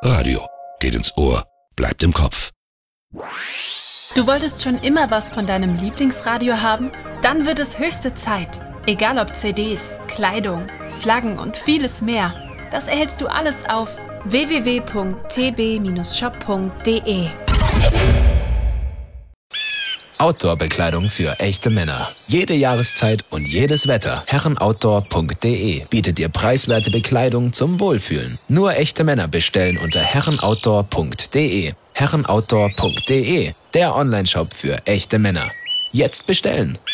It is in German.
Radio geht ins Ohr, bleibt im Kopf. Du wolltest schon immer was von deinem Lieblingsradio haben? Dann wird es höchste Zeit. Egal ob CDs, Kleidung, Flaggen und vieles mehr. Das erhältst du alles auf www.tb-shop.de. Outdoor-Bekleidung für echte Männer. Jede Jahreszeit und jedes Wetter. herrenoutdoor.de bietet dir preiswerte Bekleidung zum Wohlfühlen. Nur echte Männer bestellen unter herrenoutdoor.de. herrenoutdoor.de, der Onlineshop für echte Männer. Jetzt bestellen!